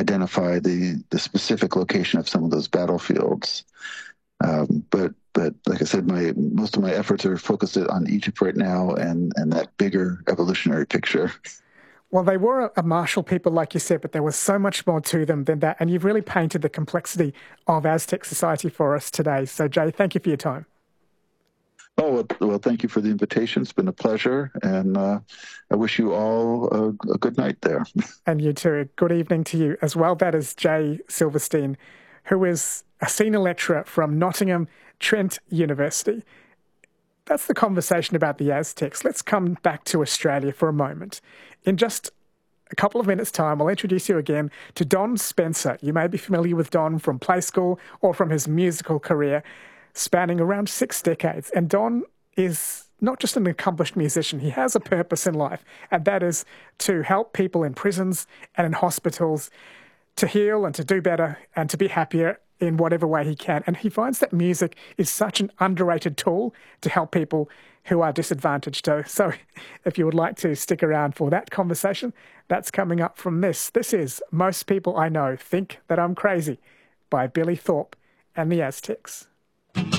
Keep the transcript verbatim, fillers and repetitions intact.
identify the, the specific location of some of those battlefields. Um, but but like I said, my most of my efforts are focused on Egypt right now and, and that bigger evolutionary picture. Well, they were a martial people, like you said, but there was so much more to them than that. And you've really painted the complexity of Aztec society for us today. So, Jay, thank you for your time. Oh, well, well thank you for the invitation. It's been a pleasure. And uh, I wish you all a, a good night there. And you too. Good evening to you as well. That is Jay Silverstein, who is a senior lecturer from Nottingham Trent University. That's the conversation about the Aztecs. Let's come back to Australia for a moment. In just a couple of minutes' time, I'll introduce you again to Don Spencer. You may be familiar with Don from Play School or from his musical career spanning around six decades. And Don is not just an accomplished musician, he has a purpose in life, and that is to help people in prisons and in hospitals to heal and to do better and to be happier in whatever way he can. And he finds that music is such an underrated tool to help people who are disadvantaged. So if you would like to stick around for that conversation, that's coming up from this. This is Most People I Know Think That I'm Crazy by Billy Thorpe and the Aztecs.